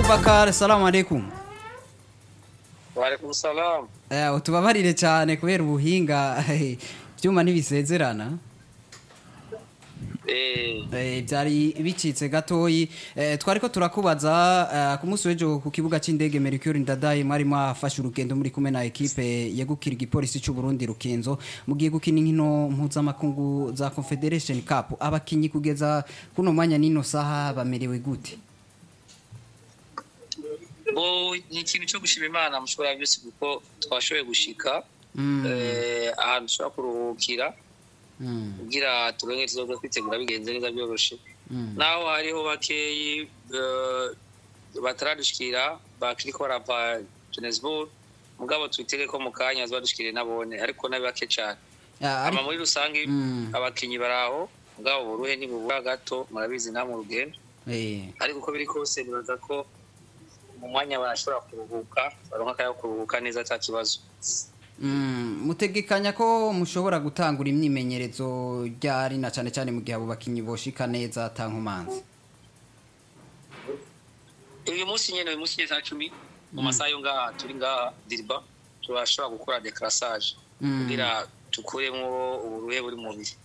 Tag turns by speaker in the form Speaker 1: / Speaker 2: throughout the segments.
Speaker 1: Abubakar, salamu alaikum.
Speaker 2: Wa alaikum salam.
Speaker 1: Utubabarire cyane kubera ubuhinga byuma ntibisezerana. Byari bicitse gatoyi twariko turakubaza ku munsi w'ejo ku kibuga c'indege Mercure Ndadaye mwari mwafashe urugendo muri kumwe na equipe yegukira igipolisi cy'u Burundi Rukinzo mugiye gukina inkino mpuzamakungu za Confederation Cup abakinyi kugeza kuno mwanya nino saha bamerewe gute?
Speaker 2: Ni ikintu cyo gushima Imana mushobora byose kuko twashoboye gushika ahantu dushobora kuruhukira kugira turonke tuzoga kwitegura bigenze neza byoroshe naho hariho bakeyi bataradushikira bakiriko barava Johannesburg mugabo twitege ko mu kanya badushikire nabone ariko nabi bake cyane ama muri rusangi abakinyi baraho mugabo buruhe ni bubura gato murabizi nta mu rugendo ariko uko biri kose bibaza ko mu mwanya barashobora kuruhuka baronka kayo kuruhuka neza atakibazo.
Speaker 1: Mutegekanya ko mushobora gutangura imyimenyerezo ryari na cyane cyane mu gihe abo bakinyi boshika neza tankomanzi.
Speaker 2: Uyu munsi nyene saa 10 mu masaha yo ngaha turi ngaha Diriba turashobora gukora decrassage kugira tukuremo uburuhe buri mu mubiri.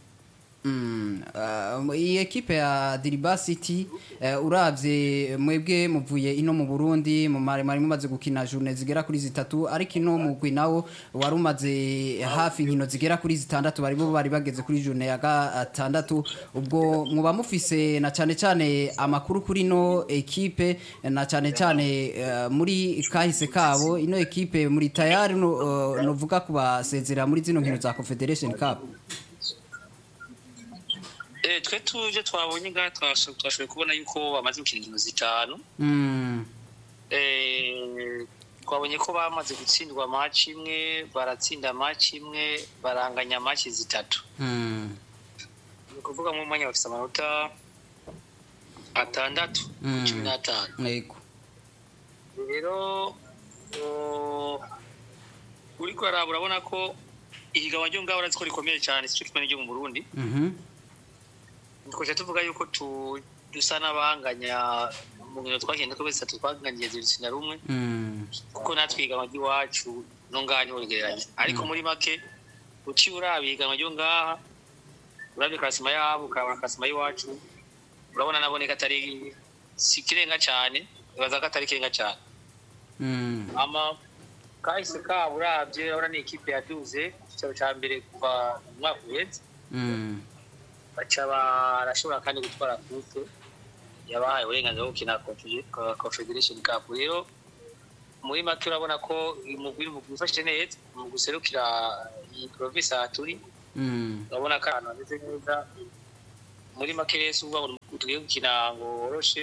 Speaker 1: Iyi ekipe ya Diriba City uravye mwebwe muvuye ino mu Burundi mu mari mumaze gukina journée zigera kuri zitatu ariko ino mugwi nawo warumaze hafi nkino zigera kuri zitandatu bari bageze kuri journée ya gatandatu ubwo muba mufise na cyane cyane amakuru kuri ino ekipe na cyane cyane muri kahise kabo ino ekipe muri tayari no vuga kubasezera muri zino nkino za Confederation Cup.
Speaker 2: Twe tuje twabonye ngaha twashoboye kubona yuko bamaze gukina inkino zitanu twabonye ko bamaze gutsindwa match imwe baratsinda match imwe baranganya match zitatu ni kuvuga mu mwanya bafite amanota 6
Speaker 1: yego
Speaker 2: rero uriko urabona ko ihiganwa ryo ngaho uraziko rikomeye cyane cyo kimwe n'iryo mu Burundi Twaje tuvuga yuko dusa nabanganya mu ngino twagenda ko bese twagangiye zibitsina rumwe kuko natwiga amagi wacu no ngani ugereranye ariko muri make uci urabiga amagi ngaha urabe kasima yabo kasima yiwacu urabona naboneka atari sikirenga cyane baza katari kirenga cyane ama kahise ka urabye urabona ni equipe yaduze cyo cyambere kuva umwaka uheze barashobora kandi gutwara kufe yabahaye uburenganzira bwo gukina Confederation Cup rero muri make urabona ko umugwi ufashe neza mu guserukira iyi province turi urabona ko ahantu hameze neza muri make rero uvuga ngo tugiye gukina ngo woroshe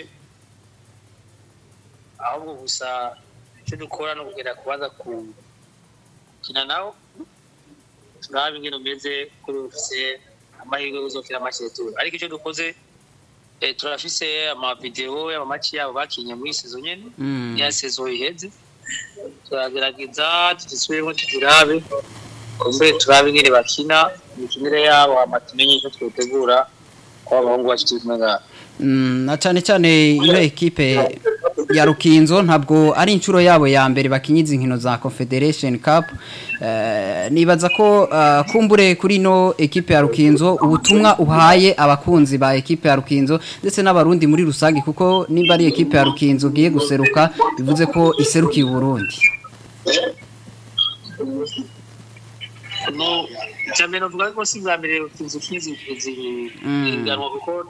Speaker 2: ahubwo gusa icyo dukora no kugenda kubanza gukina nawo turabe ingene umeze kuri ufise amahirwe uzokira amashetura ariko icyo dukoze turafise ama video y'amamatch yabo bakinye muri saison nyene ya saison iheze turagerageza tutisubiremo turabe kumbe turabe ingene bakina imikinire yabo amatumenye icyo twotegura kwa bahungu bacu tumenga
Speaker 1: na cyane cyane iyo ekipe ya Rukinzo ntabwo ari incuro yabo ya mbere bakinyiza inkino za Confederation Cup nibaza ko kumbure kuri no ekipe ya Rukinzo ubutumwa uhaye abakunzi ba ekipe ya Rukinzo ndetse n'abarundi muri rusangi kuko nimba ari ekipe ya Rukinzo giye guseruka bivuze ko iserukiye Burundi
Speaker 2: no cyane no vuga ko sinzambere Rukinzo kizi ingano kuko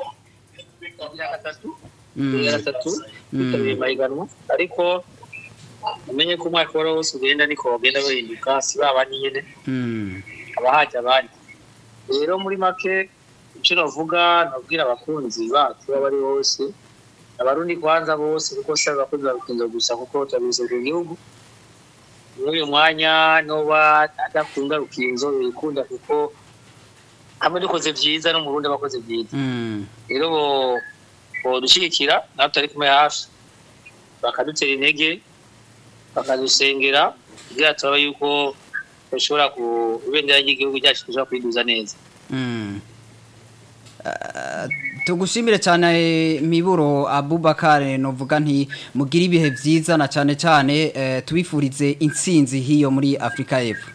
Speaker 2: ya gatatu mayiganwa ariko umenye ko umwaka wose ugenda niko ugenda bahinduka si babani nyene abahaje abandi rero muri make icyo navuga nabwira abakunzi bacu bari bose abarundi kwanza bose kuko saba bakunze Rukinzo gusa kuko tabize ku gihugu muri mwanya noba adakunda Rukinzo bikunda kuko hamwe dukoze byiza no mu Burundi bakoze byiza rero dushigikira natari kumwe hafi bakadutera intege bakadusengera kugira turabe yuko bashobora kubendera igihugu cyacu kuja kwiduza neza
Speaker 1: tugushimire cyane Miburo Abubakar novuga nti mugira ibihe byiza na cyane cyane tubifurize intsinzi hiyo muri Afrika y'Epfo.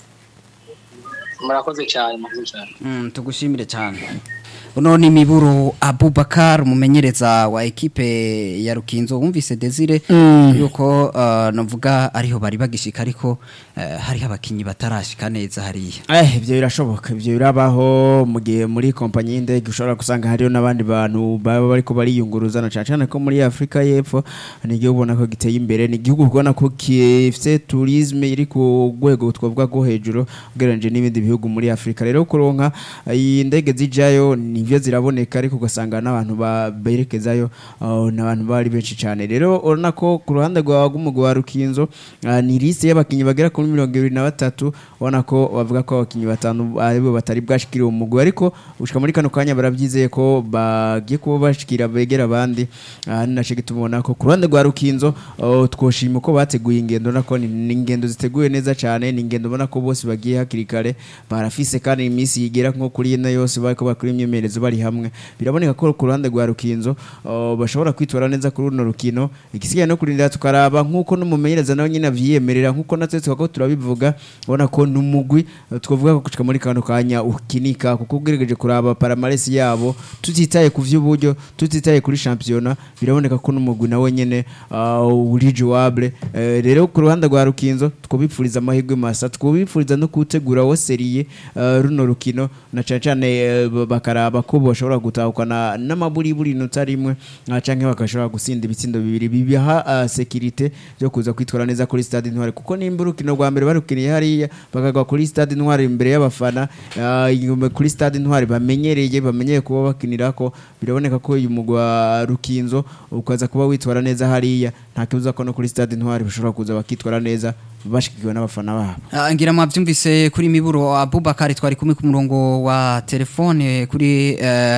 Speaker 2: murakoze cyane
Speaker 1: tugushimire cyane. Uno ni Miburo Abubakar mumenyereza wa ekipe ya Rukinzo wumvise Desire yuko novuga ariho bari bagishika ariko hari abakinyi batarashika neza hariya.
Speaker 3: Ibyo birashoboka, ibyo birabaho mu gihe muri kompanyi y'indege ushobora gusanga hariyo n'abandi bantu baba bariko bariyunguruza na cyane ko muri Afrika y'Epfo ni igihugu ubona ko giteye imbere, ni igihugu ubona ko gifite tourisme iri ku rwego twavuga ko hejuru ugereranyije n'ibindi bihugu muri Afrika. Rero kuronka indege zijayo nivyo ziraboneka ariko ugasanga n'abantu baberekezayo n'abantu bari benshi cyane. Rero urana ko ku ruhande rw'umugwa wa Rukinzo ni liste y'abakinyi bagera kuri 23 ubona ko bavuga ko abakinyi batanu aribo batari bwashikira umugwa ariko ushika muri kano kanya baravyizeye ko bagiye kuba bashikira begera abandi. Ninashe gitubona ko ku ruhande rwa Rukinzo twoshima ko bateguye ingendo nako ni ingendo ziteguye neza cyane, ni ingendo ubona ko bose bagiye hakirikare barafise kandi iminsi yigera nko kuri ina yose bariko bakora imyemerezo bari hamwe. Biraboneka ko ku ruhande rwa Rukinzo bashobora kwitwara neza kuri runo rukino, igisigaye no kurindira tukaraba nkuko n'umumenyereza nawe nyine avyiyemerera nkuko natwe twako turabivuga ubona ko numugwi twavuga ko kucika muri kano kanya ukinika kuko ugeregeje kuraba paramaresi yabo tutitaye ku vy'uburyo tutitaye kuri championnat biraboneka ko numugwi nawe nyene uri jouable. Rero ku ruhande rwa Rukinzo twobipfuriza amahirwe masa, twobipfuriza no kutegura wo serie runo rukino na cyane bakaraba ko bashobora gutahukana n'amaburiburi nota rimwe canke bakashobora gusinda ibitsindo bibiri bibiha security byo kuza kwitwara neza kuri Stade Intwari kuko nimba urukino rwa mbere barukiniye hariya bakagwa kuri Stade Intwari imbere y'abafana kuri Stade Intwari bamenyereye kuba bakinirako biraboneka ko uyu mugwa Rukinzo ukaza kuba witwara neza hariya nta kibuza ko no kuri Stade Intwari bashobora kuza bakitwara neza bashikiwe n'abafana babo.
Speaker 1: Ngira mwavyumvise kuri Miburo Abubakar twari kumwe ku murongo wa telefone kuri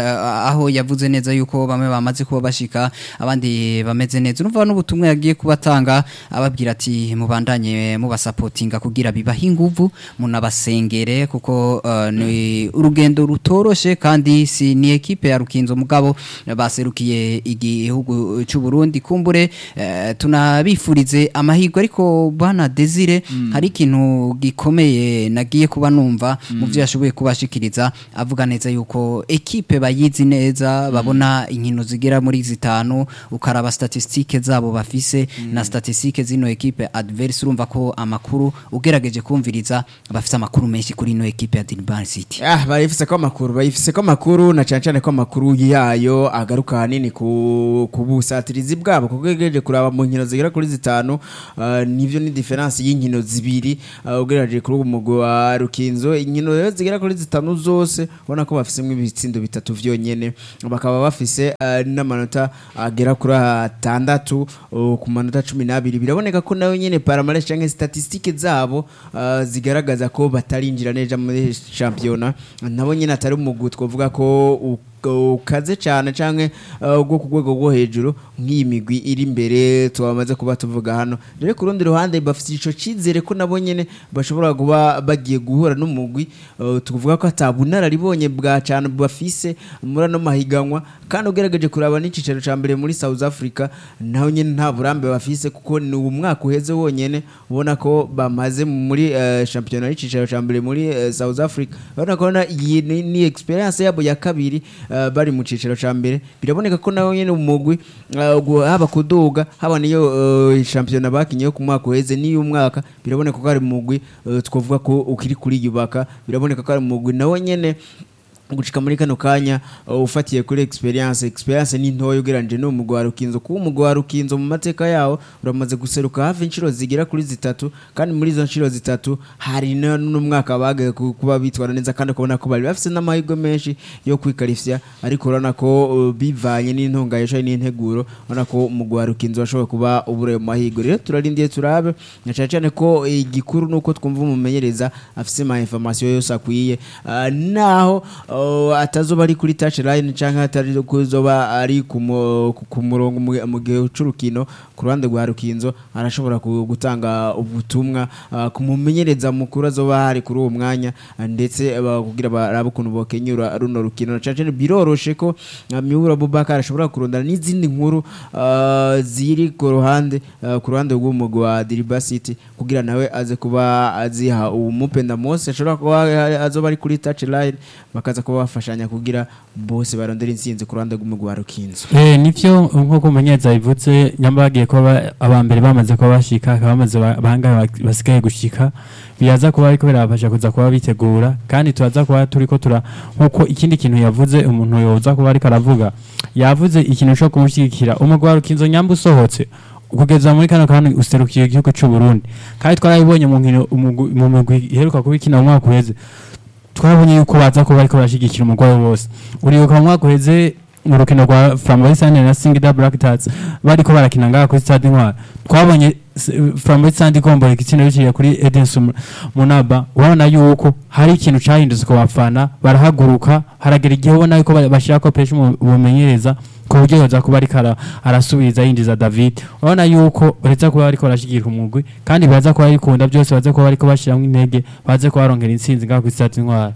Speaker 1: aho yavuze neza yuko bamwe bamaze kuba bashika abandi bameze neza. Urumva n'ubutumwa yagiye kubatanga ababwira ati mubandanye mubasupportinga kugira bibaha inguvu munabasengere kuko ni urugendo rutoroshe kandi si ni ekipe ya Rukinzo mugabo baserukiye igihugu cy'u Burundi kumbure tunabifurize amahirwe ariko bana Desire hari ikintu gikomeye nagiye kuba numva mu byo yashoboye kubashikiriza avuga neza yuko ekipe bayizi neza babona inkino zigera muri zitanu ukaraba statistike zabo bafise na statistike zino ekipe adverse urumva ko amakuru ugerageje kumviriza bafise amakuru menshi kuri ino ekipe ya Durban City.
Speaker 3: Bayifise ko amakuru na cyane ko amakuru yayo agaruka hanini ku busatirizi bwabo kugejeje kuraba mu nkino zigera kuri zitanu nivyo ni difference y'inkino zibiri ugerageje kuri umugwa wa Rukinzo inkino zigera kuri zitanu zose ubona ko bafisemo ibitsindo bitatu vyonyene bakaba bafise n'amanota agera kuri 6 ku manota 12 biraboneka ko nayo nyene paramarès canke statistique zabo zigaragaza ko batarinjira neza muri championnat nabo nyene atari umugwi twovuga ko ukaze cyane canke ubwo ku rwego rwo hejuru nk'imigwi iri imbere twamaze kuba tuvuga hano. Rero ku rundi ruhande bafite ico cizere ko nabo nyene bashobora kuba bagiye guhura n'umugwi tuvuga ko atabunara ribonye bwa cyane bafise muri no mahiganwa kandi ugerageje kuraba n'icicero ca mbere muri South Africa naho nyene nta burambe bafise kuko ni umwaka uheze wonyene ubona ko bamaze muri championnat y'icicero ca mbere muri South Africa ubona ko ni experience yabo ya kabiri bari mu cicero ca mbere biraboneka ko naho nyene umugwi haba kuduga haba niyo championnat bakinye ku mwaka uheze ni umwaka biraboneka ko ari umugwi twovuga ko ukiri kuri yubaka biraboneka ko ari umugwi nawo nyene gucika muri kano kanya ufatiye kuri experience ni ntoyo ugeranje no mugwa Rukinzo ku mugwa Rukinzo mu mateka yawo uramaze guseruka hafi inshiro zigira kuri zitatu kandi muri izo nshiro zitatu hari n'umwaka bagaye kuba bitwara neza kandi kubona ko bari bafise n'amahirwe menshi yo kwikarifya ariko urana ko bivanye n'intunga yesha n'integuro urana ko mugwa Rukinzo bashobora kuba ubure mu mahirwe. Rero turarindiye turabe cyane ko igikuru nuko twumva umumenyereza afise ma information yose akwiye naho atazoba ari kuri touch line canke atari kuzoba ari ku murongo mu gihe c'urukino ku ruhande rwa Rukinzo arashobora gutanga ubutumwa kumumenyereza mukuru azoba hari kuri uwo mwanya ndetse kugira barabe ukuntu bokenyura runo rukino cyane biroroshe ko Mibura Abubakar ashobora kurondana n'izindi nkuru ziri ku ruhande rw'umugwi wa Diriba City kugira nawe aze kuba aziha umupenda Mose ashobora kuba azoba ari kuri touch line bakaza kuba bafashanya kugira bose barondera insinzi ku ruhande rw'umugwi wa Rukinzo.
Speaker 4: Nivyo nko mumenyereza ivutse nyambagiye ko abambere bamaze kuba bashika bamaze banga basigaye gushika biyaza kuba ariko birabasha kuza kuba bitegura kandi turaza kuba turiko nkuko ikindi kintu yavuze umuntu yoza kuba ariko aravuga yavuze ikintu cyo kumushyigikira umugwi wa Rukinzo nyamba usohotse kugeza muri kano kandi userukiye igihugu cy'u Burundi kandi twarabibonye mu nkino mu mugwi iheruka kubikina mu mwaka uheze twabonye yuko baza kuba ariko barashigikira umugwi wose uribuka mu mwaka uheze mu rukino rwa Flamboyant na Singida Black Tats bariko barakina ngaha kuri Stade Intwari twabonye Flamboyant igomba igitsina biciye kuri Edinson Munaba urabona yuko hari ikintu cyahindutse ku bafana barahaguruka haragera igihe ubona yuko bashira ko pesha ubumenyereza ko buryo yoza kuba ariko arasubiza yinjiza David urabona yuko uretse kuba ariko arashigikira umugwi kandi baza kuba arikunda byose baza kuba ariko bashiramo intege baze kuba baronkera intsinzi ngaha kuri Stade Intwari.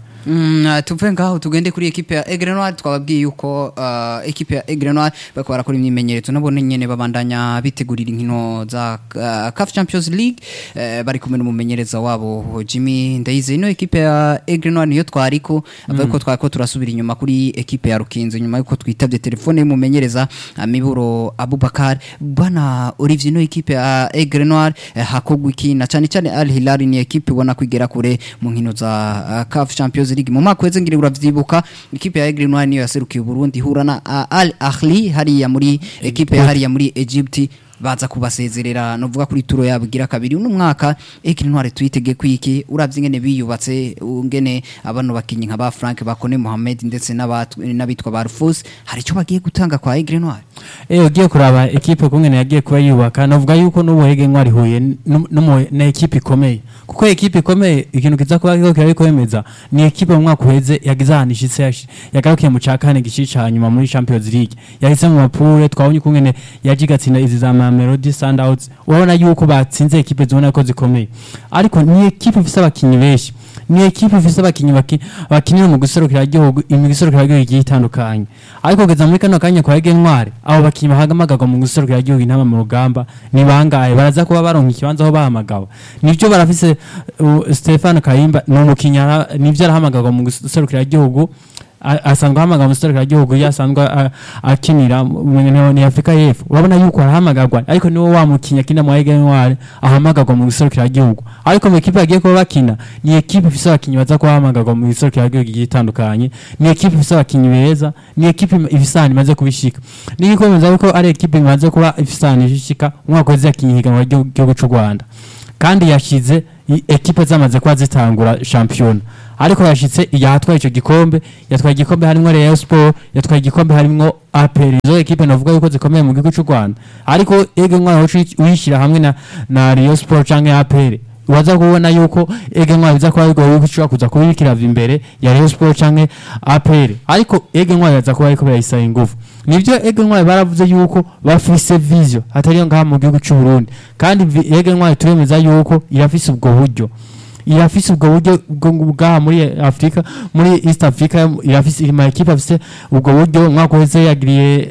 Speaker 1: Tuve ngaho tugende kuri equipe ya Aigle Noir twababwiye yuko equipe ya Aigle Noir bakora bakora imyimenyerezo nabone nyene babandanya bitegurira inkino za CAF Champions League bari kumwe n'umumenyereza wabo Jimmy Ndayize ino equipe ya Aigle Noir niyo twariko avuga ko twariko turasubira inyuma kuri equipe ya Rukinzo nyuma yuko twitavye telefone y'umumenyereza Miburo Abubakar bana Olivier ino equipe ya Aigle Noir hakogwa ikina cyane Al Hilal ni equipe ubona kwigera kure mu nkino za CAF Champions League mu mwaka weze ngire uravyibuka ikipe ya Aigle Noir niyo yaserukiye Burundi hura na Al Ahly hari ya muri equipe hari ya muri Egypt baza kubasezerera novuga kuri turo yabugira kabiri uno mwaka Aigle Noir twitege kwiki uravye ngene biyubatse ngene abantu bakinyi nka ba Frank Bakone Mohamed ndetse n'abitwa ba Rufus hari cyo bagiye gutanga kwa Aigle Noir
Speaker 4: ugiye kuraba equipe kungene yagiye kuba yubaka novuga yuko n'ubu Aigle Noir huye na equipe ikomeye kuko equipe ikomeye ikintu kiza kuba kiriko kwemeza ni equipe mu mwaka uheze yagize ahanishitse yagarukiye mu cakane gicisha nyuma muri Champions League yahise mu mapure twabonye kungene yajigatsinda izi za Melody Sundowns urabona yuko batsinze equipe zibona ko zikomeye ariko ni equipe ifise abakinyi benshi ni equipe ifise abakinyi bakinira mu guserukira igihugu imigiserukira igihugu gitandukanye ariko kugeza muri kano kanya kwa Aigle Noir abo bakinyi bahagamagaga mu guserukira igihugu intama mu rugamba ni bangaye baraza kuba baronka ikibanza aho bahamagawe nivyo barafise Stefano Kayimba no mukinyara nivyo arahamagaga mu guserukira igihugu asanzwe hamagara mu guserukira igihugu yasanzwe akinira mu ni Afrika y'Epfo urabona yuko arahamagagwa ariko niwo wamukinya kinda mu Aigle Noir ahamagagwa mu guserukira igihugu ariko mu equipe yagiye kuba bakina ni equipe ifise abakinyi baza kuba bahamagagwa mu guserukira igihugu gitandukanye ni equipe ifise abakinyi beza ni equipe ifisani maze kubishika ni ikomeza yuko ari equipe imaze kuba ifisani ishika umwaka weze yakinyi higanwa ry'igihugu cy'u Rwanda kandi yashize equipe zamaze kwa zitangura champion ariko yashitse yatwaye ico gikombe yatwaye igikombe harimo Rayon Sport yatwaye igikombe harimo APR zo equipe navuga yuko zikomeye mu gihugu cy'u Rwanda ariko Aigle Noir uyishira hamwe na Rayon Sport canke APR waza kubona yuko Aigle Noir biza kwa yuko ushobora kuza kubikira imbere ya Rayon Sport canke APR ariko Aigle Noir yaza kuba ariko bayisa ingufu nivyo Aigle Noir baravuze yuko bafise vision atari ngaha mu gihugu cy'u Burundi kandi Aigle Noir turemeza yuko irafise ubwo buryo irafise ubwo buryo bwa muri Afrika muri East Africa irafise ima equipe afise ubwo buryo mwako wese yagiriye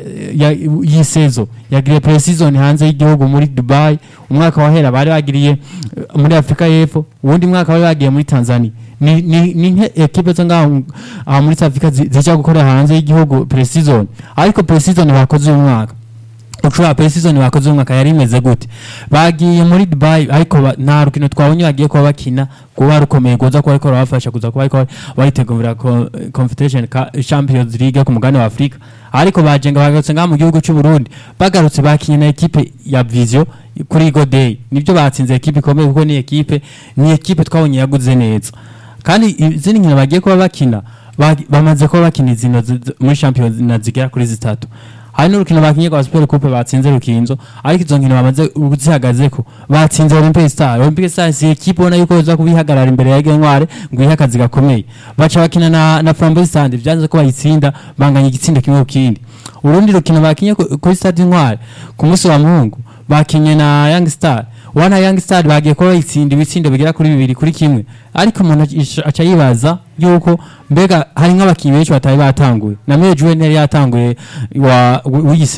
Speaker 4: yisezo yagiriye pre-season hanze y'igihugu muri Dubai umwaka wahera bari bagiriye muri Afrika y'Epfo ubundi mwaka bari bagiye muri Tanzania ni equipe zanga muri South Africa zica gukora hanze y'igihugu pre-season ariko pre-season bakoze umwaka ushobora pre-season bakoze umwaka yari imeze gute bagiye muri Dubai ariko nta rukino twabonye bagiye kuba bakina kuba rukomeye goza kuba ariko babafasha kuza kuba ariko baritegurira Confederation Champions League ku mugane wa Afrika ariko bajenga bagarutse ngaha mu gihugu cy'u Burundi bagarutse bakinye na equipe ya Vision kuri Go Day nibyo batsinze equipe ikomeye kuko ni equipe twabonye yaguze neza kandi izindi nkino bagiye kuba bakina bamaze kuba bakina izino muri Champions na zigera kuri zitatu hari n'urukino bakinye rwa Super Coupe batsinze Rukinzo ariko izo nkino bamaze kuzihagazeko batsinze Olympic Star si equipe ubona yuko iza kubihagarara imbere ya Aigle Noir ngo ihe akazi gakomeye baca bakina na Flambeau Stade byanze ko bayitsinda banganya igitsindo kimwe kindi urundi rukino bakinye kuri Stade Noir ku munsi wa Mungu bakinye na Young Star wana Young Star bagiye ko bayitsinda ibitsindo bigera kuri 2 kuri kimwe ariko umuntu aca yibaza yuko mbega hari nk'abakinyi benshi batari batanguye na Mejo yari yatanguye w'igise